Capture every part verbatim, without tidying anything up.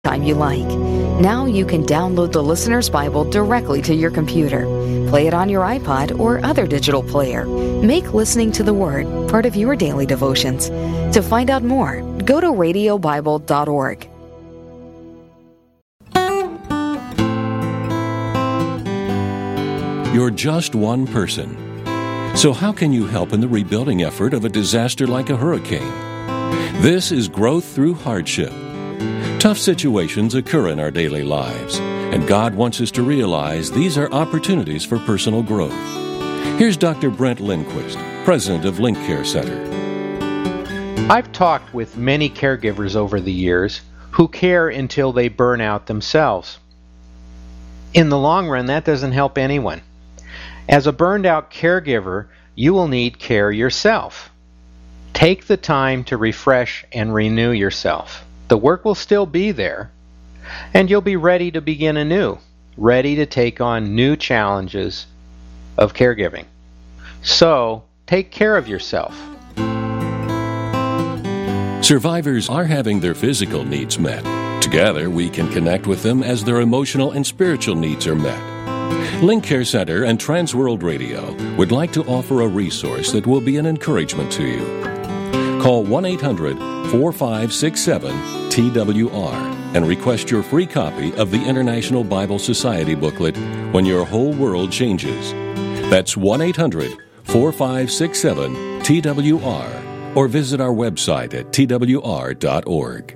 anytime you like. Now you can download the Listener's Bible directly to your computer. Play it on your iPod or other digital player. Make listening to the Word part of your daily devotions. To find out more, go to radio bible dot org. You're just one person. So how can you help in the rebuilding effort of a disaster like a hurricane? This is growth through hardship. Tough situations occur in our daily lives, and God wants us to realize these are opportunities for personal growth. Here's Doctor Brent Lindquist, president of Link Care Center. I've talked with many caregivers over the years who care until they burn out themselves. In the long run, that doesn't help anyone. As a burned-out caregiver, you will need care yourself. Take the time to refresh and renew yourself. The work will still be there, and you'll be ready to begin anew, ready to take on new challenges of caregiving. So, take care of yourself. Survivors are having their physical needs met. Together, we can connect with them as their emotional and spiritual needs are met. Link Care Center and Transworld Radio would like to offer a resource that will be an encouragement to you. Call one eight hundred four five six seven T W R and request your free copy of the International Bible Society booklet, When Your Whole World Changes. That's one eight hundred four five six seven T W R, or visit our website at T W R dot org.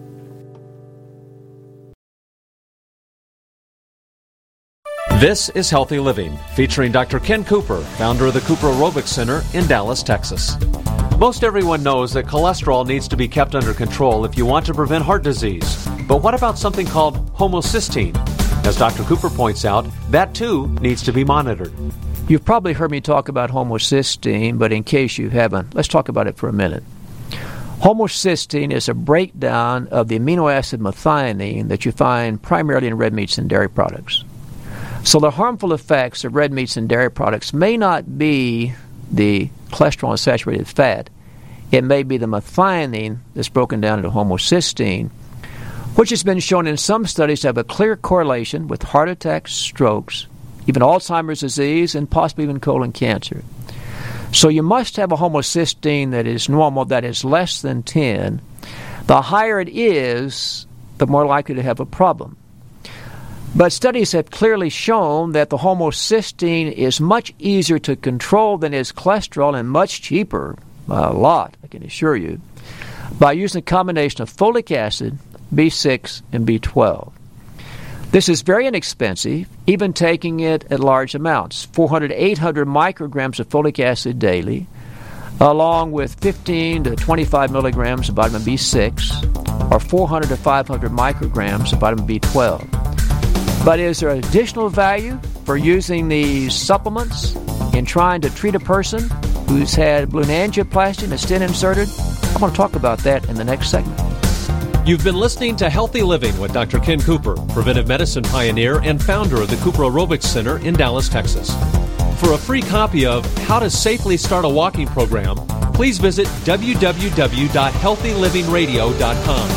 This is Healthy Living, featuring Doctor Ken Cooper, founder of the Cooper Aerobics Center in Dallas, Texas. Most everyone knows that cholesterol needs to be kept under control if you want to prevent heart disease. But what about something called homocysteine? As Doctor Cooper points out, that too needs to be monitored. You've probably heard me talk about homocysteine, but in case you haven't, let's talk about it for a minute. Homocysteine is a breakdown of the amino acid methionine that you find primarily in red meats and dairy products. So the harmful effects of red meats and dairy products may not be the cholesterol and saturated fat. It may be the methionine that's broken down into homocysteine, which has been shown in some studies to have a clear correlation with heart attacks, strokes, even Alzheimer's disease, and possibly even colon cancer. So you must have a homocysteine that is normal, that is less than ten. The higher it is, the more likely to have a problem. But studies have clearly shown that the homocysteine is much easier to control than is cholesterol, and much cheaper, a lot, I can assure you, by using a combination of folic acid, B six, and B twelve. This is very inexpensive, even taking it at large amounts, four hundred to eight hundred micrograms of folic acid daily, along with fifteen to twenty-five milligrams of vitamin B six, or four hundred to five hundred micrograms of vitamin B twelve. But is there additional value for using these supplements in trying to treat a person who's had balloon angioplasty and a stent inserted? I want to talk about that in the next segment. You've been listening to Healthy Living with Doctor Ken Cooper, preventive medicine pioneer and founder of the Cooper Aerobics Center in Dallas, Texas. For a free copy of How to Safely Start a Walking Program, please visit w w w dot healthy living radio dot com.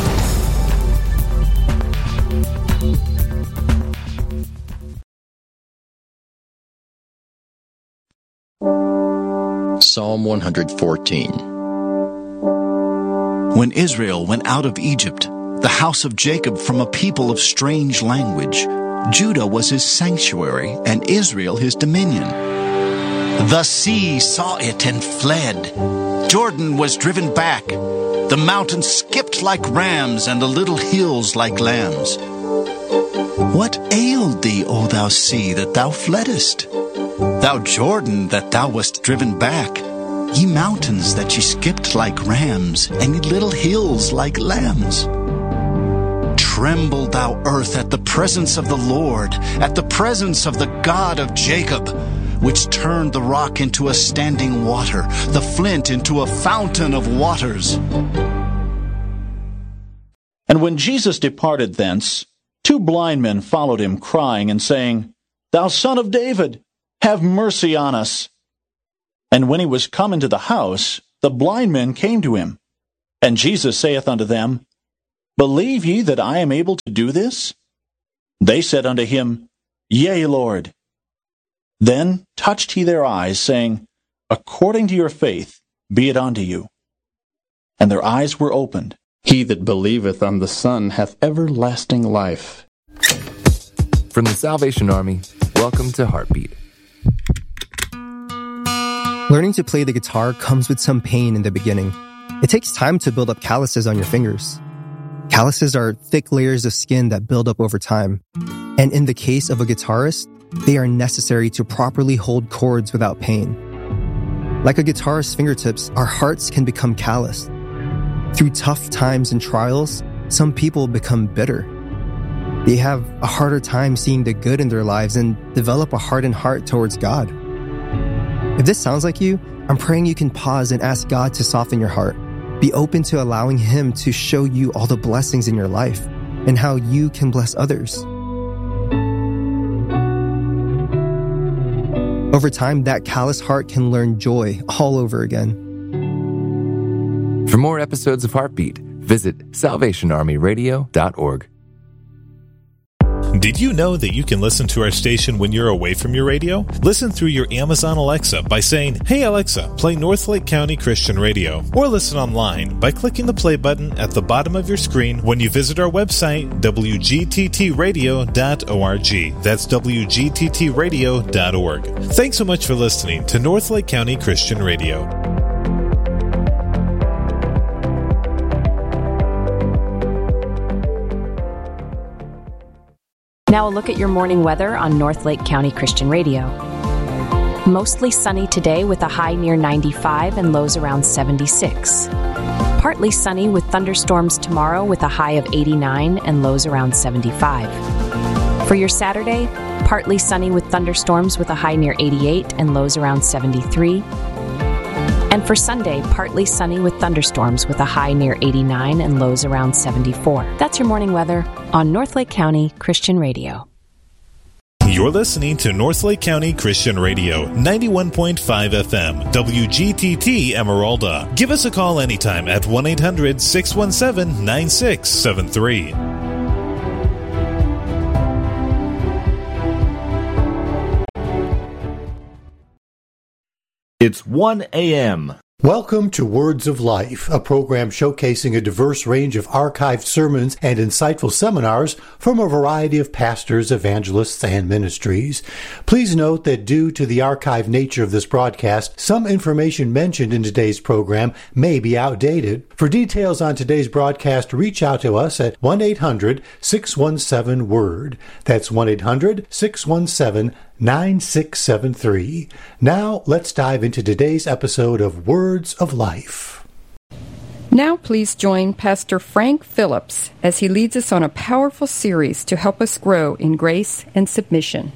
Psalm one fourteen. When Israel went out of Egypt, the house of Jacob from a people of strange language, Judah was his sanctuary, and Israel his dominion. The sea saw it and fled. Jordan was driven back. The mountains skipped like rams, and the little hills like lambs. What ailed thee, O thou sea, that thou fleddest? Thou Jordan, that thou wast driven back? Ye mountains, that ye skipped like rams, and ye little hills like lambs. Tremble, thou earth, at the presence of the Lord, at the presence of the God of Jacob, which turned the rock into a standing water, the flint into a fountain of waters. And when Jesus departed thence, two blind men followed him, crying and saying, Thou Son of David, have mercy on us. And when he was come into the house, the blind men came to him. And Jesus saith unto them, Believe ye that I am able to do this? They said unto him, Yea, Lord. Then touched he their eyes, saying, According to your faith be it unto you. And their eyes were opened. He that believeth on the Son hath everlasting life. From the Salvation Army, welcome to Heartbeat. Learning to play the guitar comes with some pain in the beginning. It takes time to build up calluses on your fingers. Calluses are thick layers of skin that build up over time. And in the case of a guitarist, they are necessary to properly hold chords without pain. Like a guitarist's fingertips, our hearts can become calloused. Through tough times and trials, some people become bitter. They have a harder time seeing the good in their lives and develop a hardened heart towards God. If this sounds like you, I'm praying you can pause and ask God to soften your heart. Be open to allowing Him to show you all the blessings in your life and how you can bless others. Over time, that callous heart can learn joy all over again. For more episodes of Heartbeat, visit salvation army radio dot org. Did you know that you can listen to our station when you're away from your radio? Listen through your Amazon Alexa by saying, Hey Alexa, play Northlake County Christian Radio. Or listen online by clicking the play button at the bottom of your screen when you visit our website, w g t t radio dot org. That's w g t t radio dot org. Thanks so much for listening to Northlake County Christian Radio. Now a look at your morning weather on Northlake County Christian Radio. Mostly sunny today with a high near ninety-five and lows around seventy-six. Partly sunny with thunderstorms tomorrow with a high of eighty-nine and lows around seventy-five. For your Saturday, partly sunny with thunderstorms with a high near eighty-eight and lows around seventy-three. And for Sunday, partly sunny with thunderstorms with a high near eighty-nine and lows around seventy-four. That's your morning weather on Northlake County Christian Radio. You're listening to Northlake County Christian Radio, ninety-one point five F M, W G T T Emeralda. Give us a call anytime at one eight hundred six one seven nine six seven three. It's one a.m. Welcome to Words of Life, a program showcasing a diverse range of archived sermons and insightful seminars from a variety of pastors, evangelists, and ministries. Please note that due to the archived nature of this broadcast, some information mentioned in today's program may be outdated. For details on today's broadcast, reach out to us at one eight hundred six one seven word. That's one eight hundred six one seven nine six seven three. Now, let's dive into today's episode of Words of Life. Now please join Pastor Frank Phillips as he leads us on a powerful series to help us grow in grace and submission.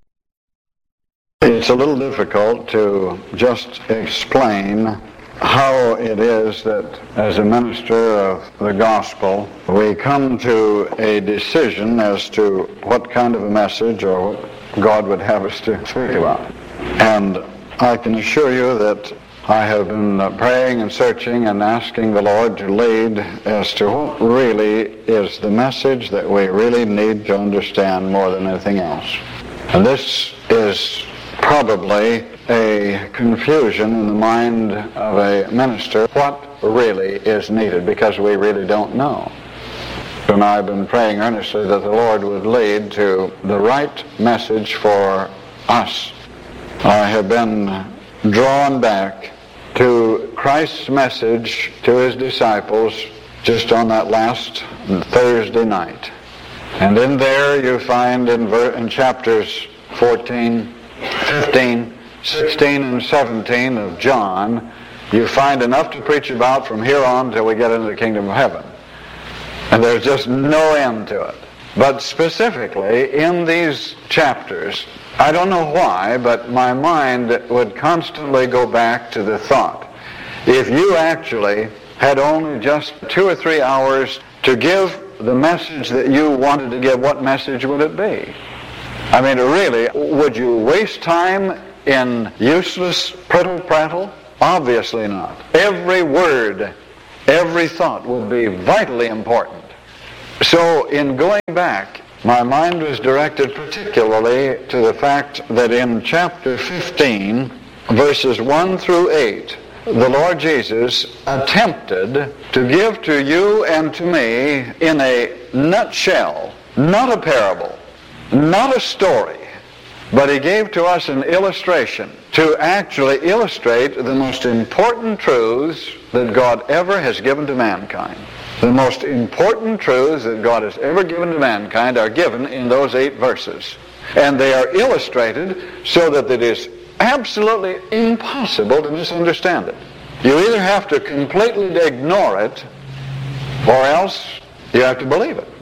It's a little difficult to just explain how it is that as a minister of the gospel, we come to a decision as to what kind of a message or what God would have us to speak about. And I can assure you that I have been praying and searching and asking the Lord to lead as to what really is the message that we really need to understand more than anything else. And this is probably a confusion in the mind of a minister, what really is needed, because we really don't know. And I've been praying earnestly that the Lord would lead to the right message for us. I have been drawn back to Christ's message to His disciples just on that last Thursday night. And in there you find in, ver- in chapters fourteen, fifteen, sixteen, and seventeen of John, you find enough to preach about from here on till we get into the kingdom of heaven. And there's just no end to it. But specifically, in these chapters, I don't know why, but my mind would constantly go back to the thought, if you actually had only just two or three hours to give the message that you wanted to give, what message would it be? I mean, really, would you waste time in useless prittle-prattle? Obviously not. Every word, every thought would be vitally important. So in going back, my mind was directed particularly to the fact that in chapter fifteen, verses one through eight, the Lord Jesus attempted to give to you and to me in a nutshell, not a parable, not a story, but He gave to us an illustration to actually illustrate the most important truths that God ever has given to mankind. The most important truths that God has ever given to mankind are given in those eight verses. And they are illustrated so that it is absolutely impossible to misunderstand it. You either have to completely ignore it, or else you have to believe it.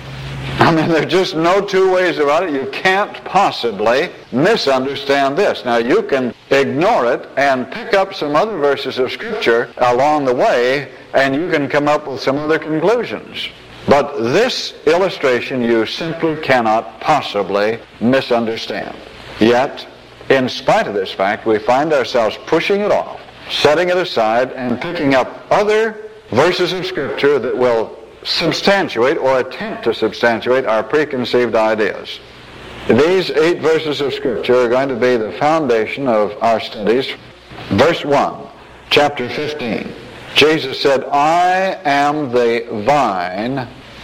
I mean, there's just no two ways about it. You can't possibly misunderstand this. Now, you can ignore it and pick up some other verses of Scripture along the way, and you can come up with some other conclusions. But this illustration you simply cannot possibly misunderstand. Yet, in spite of this fact, we find ourselves pushing it off, setting it aside, and picking up other verses of Scripture that will substantiate or attempt to substantiate our preconceived ideas. These eight verses of Scripture are going to be the foundation of our studies. Verse one, chapter fifteen. Jesus said, I am the vine,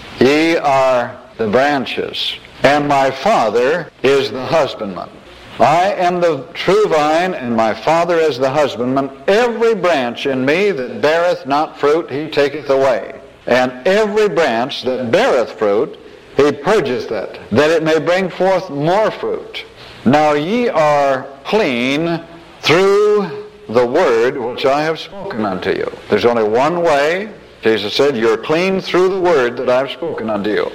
ye are the branches, and my Father is the husbandman. I am the true vine, and my Father is the husbandman. Every branch in me that beareth not fruit, He taketh away. And every branch that beareth fruit, He purgeth it, that it may bring forth more fruit. Now ye are clean through the word which I have spoken unto you. There's only one way. Jesus said, you're clean through the word that I've spoken unto you.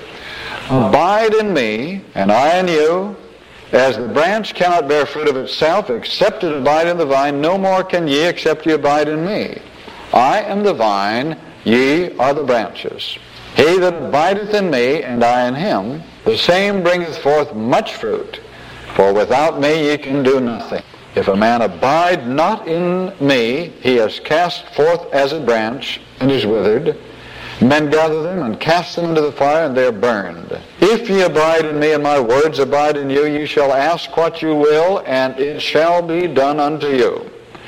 Abide in me, and I in you. As the branch cannot bear fruit of itself, except it abide in the vine, no more can ye, except ye abide in me. I am the vine, ye are the branches. He that abideth in me, and I in him, the same bringeth forth much fruit. For without me ye can do nothing. If a man abide not in me, he is cast forth as a branch, and is withered. Men gather them and cast them into the fire, and they are burned. If ye abide in me, and my words abide in you, ye shall ask what you will, and it shall be done unto you.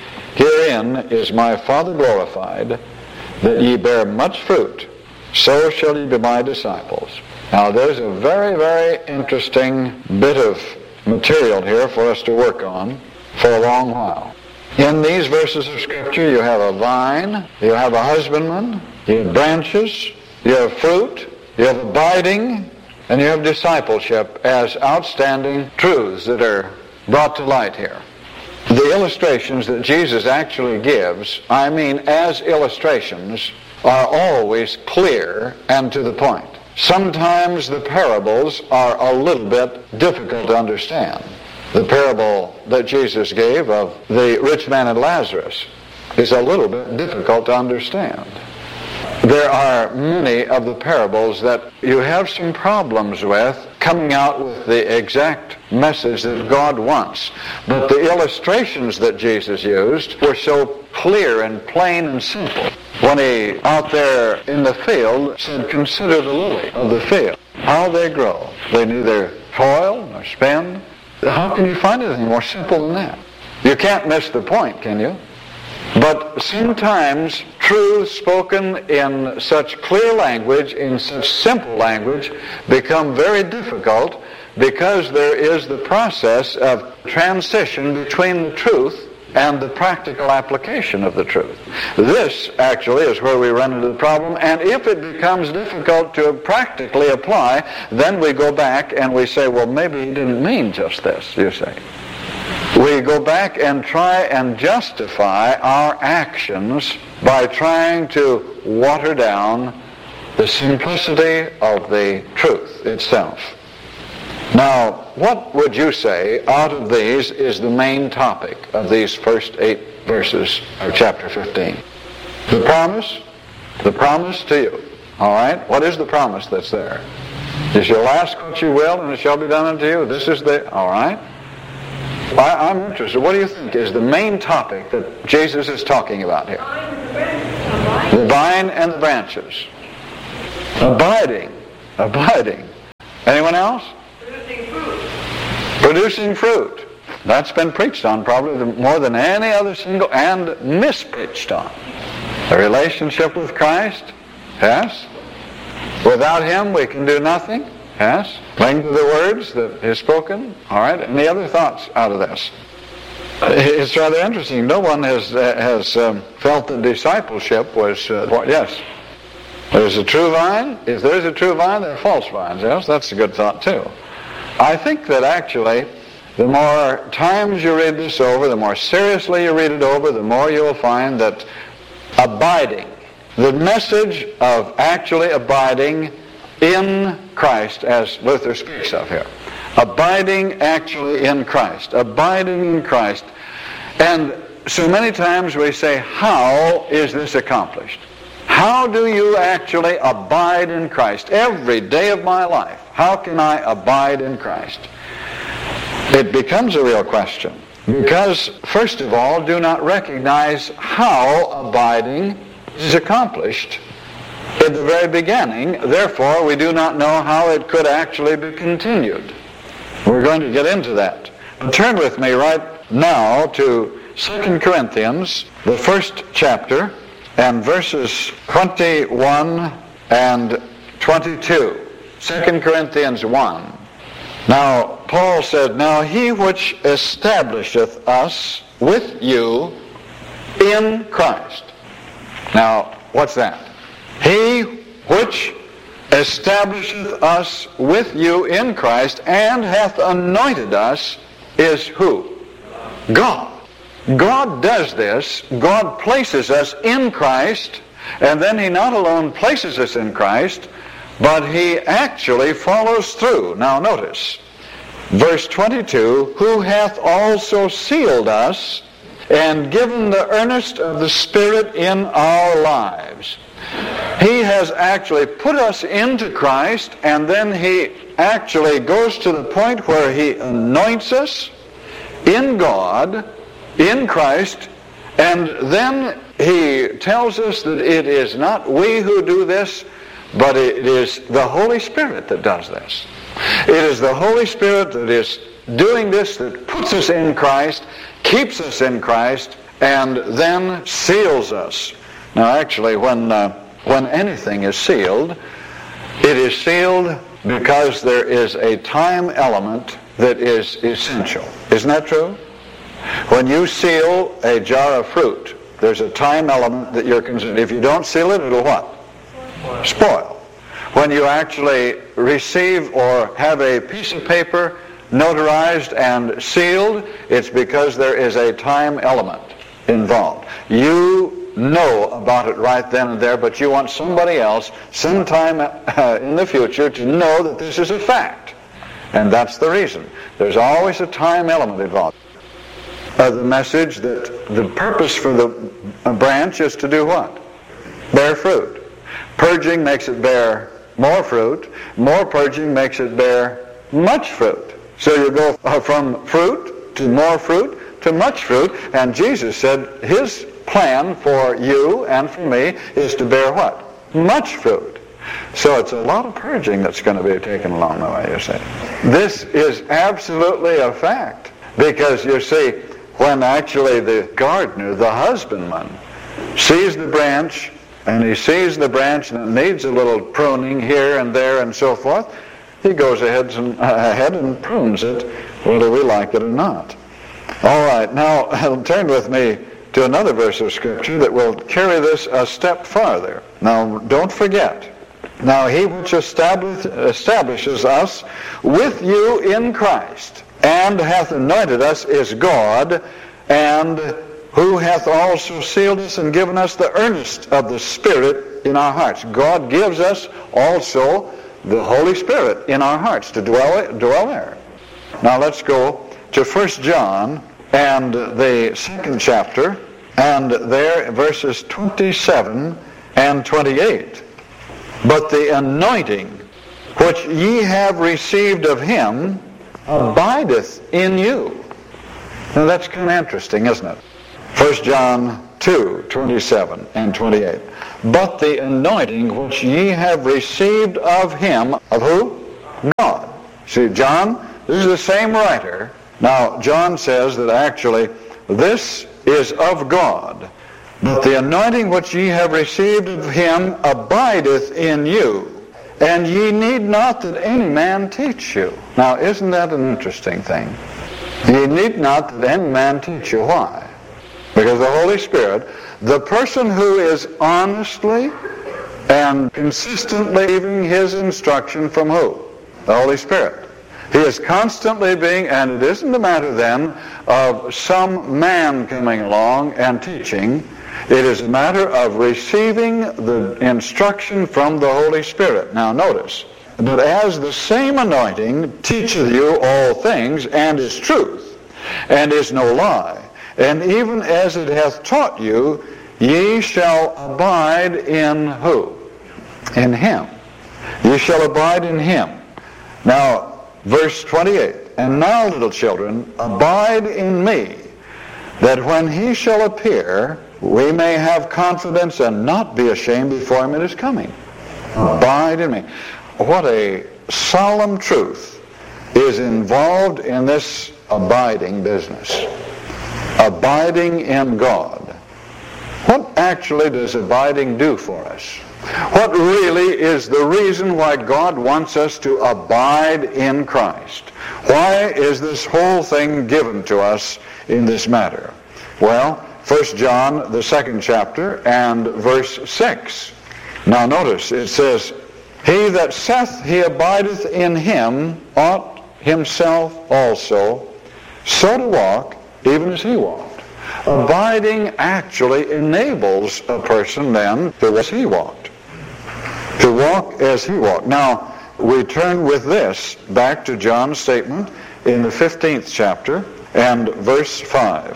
Herein is my Father glorified, that ye bear much fruit, so shall ye be my disciples. Now there's a very, very interesting bit of material here for us to work on for a long while. In these verses of Scripture, you have a vine, you have a husbandman, you have branches, you have fruit, you have abiding, and you have discipleship as outstanding truths that are brought to light here. The illustrations that Jesus actually gives, I mean as illustrations, are always clear and to the point. Sometimes the parables are a little bit difficult to understand. The parable that Jesus gave of the rich man and Lazarus is a little bit difficult to understand. There are many of the parables that you have some problems with coming out with the exact message that God wants. But the illustrations that Jesus used were so clear and plain and simple. When he, out there in the field, said, consider the lily of the field, how they grow. They neither toil nor spin. How can you find anything more simple than that? You can't miss the point, can you? But sometimes truths spoken in such clear language, in such simple language, become very difficult because there is the process of transition between the truth and the practical application of the truth. This actually is where we run into the problem, and if it becomes difficult to practically apply, then we go back and we say, well, maybe he didn't mean just this, you say. We go back and try and justify our actions by trying to water down the simplicity of the truth itself. Now, what would you say out of these is the main topic of these first eight verses of chapter fifteen? The promise, the promise to you. All right? What is the promise that's there? You shall ask what you will, and it shall be done unto you. This is the, all right? I, I'm interested. What do you think is the main topic that Jesus is talking about here? The vine and the branches. Abiding. Abiding. Anyone else? Producing fruit. Producing fruit. That's been preached on probably more than any other single, and mispreached on. The relationship with Christ, yes. Without Him we can do nothing, yes. Cling to the words that is spoken, all right. Any other thoughts out of this? It's rather interesting. No one has uh, has um, felt that discipleship was, uh, yes. There's a true vine. If there's a true vine, there are false vines. Yes, that's a good thought too. I think that actually, the more times you read this over, the more seriously you read it over, the more you'll find that abiding, the message of actually abiding in Christ, as Luther speaks of here, abiding actually in Christ, abiding in Christ. And so many times we say, how is this accomplished? How do you actually abide in Christ? Every day of my life, how can I abide in Christ? It becomes a real question. Because, first of all, do not recognize how abiding is accomplished in the very beginning. Therefore, we do not know how it could actually be continued. We're going to get into that. But turn with me right now to Second Corinthians, the first chapter, and verses twenty-one and twenty-two. Second Corinthians one. Now, Paul said, Now he which establisheth us with you in Christ. Now, what's that? He which establisheth us with you in Christ and hath anointed us is who? God. God does this. God places us in Christ, and then He not alone places us in Christ, but He actually follows through. Now notice, verse twenty-two, who hath also sealed us and given the earnest of the Spirit in our lives. He has actually put us into Christ, and then He actually goes to the point where He anoints us in God, in Christ, and then He tells us that it is not we who do this, but it is the Holy Spirit that does this. It is the Holy Spirit that is doing this, that puts us in Christ, keeps us in Christ, and then seals us. Now actually, when uh, when anything is sealed, it is sealed because there is a time element that is essential. Isn't that true? When you seal a jar of fruit, there's a time element that you're concerned. If you don't seal it, it'll what? Spoil. When you actually receive or have a piece of paper notarized and sealed, it's because there is a time element involved. You know about it right then and there, but you want somebody else sometime uh, in the future to know that this is a fact. And that's the reason. There's always a time element involved. Uh, the message that the purpose for the branch is to do what? Bear fruit. Purging makes it bear more fruit. More purging makes it bear much fruit. So you go from fruit to more fruit to much fruit. And Jesus said His plan for you and for me is to bear what? Much fruit. So it's a lot of purging that's going to be taken along the way, you see. This is absolutely a fact. Because you see, when actually the gardener, the husbandman, sees the branch, and he sees the branch and it needs a little pruning here and there and so forth, he goes ahead and, uh, ahead and prunes it, whether we like it or not. All right, now turn with me to another verse of Scripture that will carry this a step farther. Now, don't forget. Now, he which establish, establishes us with you in Christ, and hath anointed us is God, and who hath also sealed us and given us the earnest of the Spirit in our hearts. God gives us also the Holy Spirit in our hearts to dwell, dwell there. Now let's go to First John and the second chapter, and there verses twenty-seven and twenty-eight. But the anointing which ye have received of Him abideth in you. Now that's kind of interesting, isn't it? First John two, twenty-seven and twenty-eight. But the anointing which ye have received of him, of who? God. See, John, this is the same writer. Now, John says that actually this is of God. But the anointing which ye have received of him abideth in you, and ye need not that any man teach you. Now, isn't that an interesting thing? Ye need not that any man teach you. Why? Because the Holy Spirit, the person who is honestly and consistently giving his instruction from who? The Holy Spirit. He is constantly being, and it isn't a matter then of some man coming along and teaching. It is a matter of receiving the instruction from the Holy Spirit. Now notice, but as the same anointing teacheth you all things, and is truth, and is no lie, and even as it hath taught you, ye shall abide in who? In him. Ye shall abide in him. Now, verse twenty-eight, and now, little children, abide in me, that when he shall appear, we may have confidence and not be ashamed before him in his coming. Abide in me. What a solemn truth is involved in this abiding business. Abiding in God. What actually does abiding do for us? What really is the reason why God wants us to abide in Christ? Why is this whole thing given to us in this matter? Well, First John, the second chapter, and verse six. Now notice, it says, he that saith he abideth in him ought himself also so to walk, even as he walked. Abiding actually enables a person then to walk as he walked. To walk as he walked. Now, we turn with this back to John's statement in the fifteenth chapter and verse five,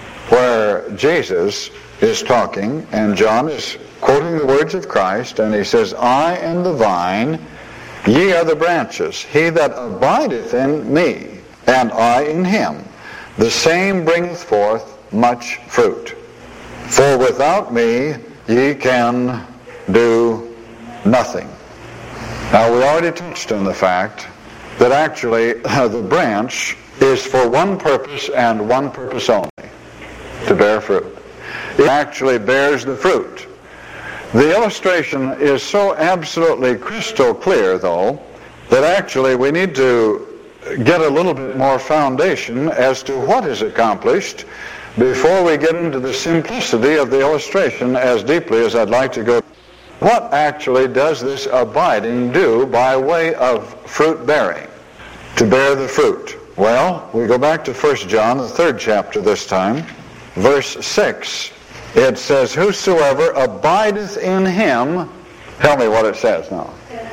where Jesus is talking, and John is quoting the words of Christ, and he says, I am the vine, ye are the branches. He that abideth in me, and I in him, the same bringeth forth much fruit. For without me ye can do nothing. Now, we already touched on the fact that actually uh, the branch is for one purpose and one purpose only, to bear fruit. It actually bears the fruit. The illustration is so absolutely crystal clear, though, that actually we need to get a little bit more foundation as to what is accomplished before we get into the simplicity of the illustration as deeply as I'd like to go. What actually does this abiding do by way of fruit bearing, to bear the fruit? Well, we go back to First John, the third chapter this time, verse six. It says, whosoever abideth in him, tell me what it says now.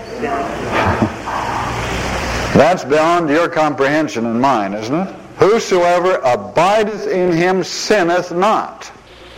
That's beyond your comprehension and mine, isn't it? Whosoever abideth in him sinneth not.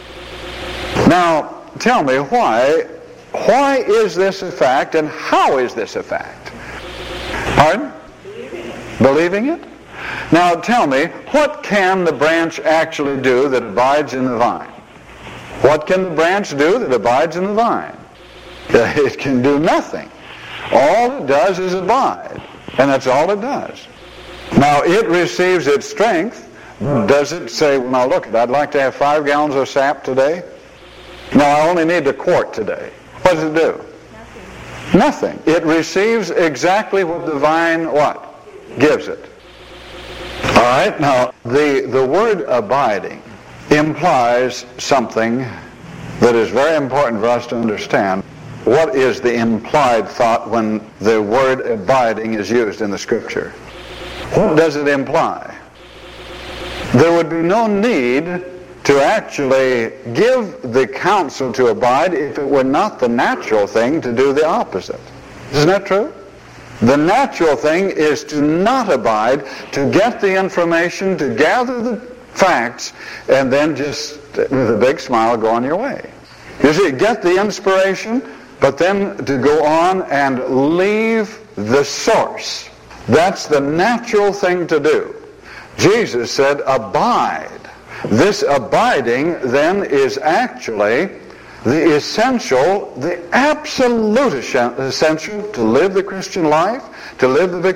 Now, tell me why, why is this a fact, and how is this a fact? Pardon? Believing it? Now tell me, what can the branch actually do that abides in the vine? What can the branch do that abides in the vine? It can do nothing. All it does is abide, and that's all it does. Now it receives its strength. Does it say, well, now look, I'd like to have five gallons of sap today? No, I only need a quart today. What does it do? Nothing. Nothing. It receives exactly what the vine, what? Gives it. All right, now the, the word abiding implies something that is very important for us to understand. What is the implied thought when the word abiding is used in the Scripture? What does it imply? There would be no need to actually give the counsel to abide if it were not the natural thing to do the opposite. Isn't that true? The natural thing is to not abide, to get the information, to gather the facts, and then just, with a big smile, go on your way. You see, get the inspiration, but then to go on and leave the source. That's the natural thing to do. Jesus said, abide. This abiding, then, is actually the essential, the absolute essential to live the Christian life, to live the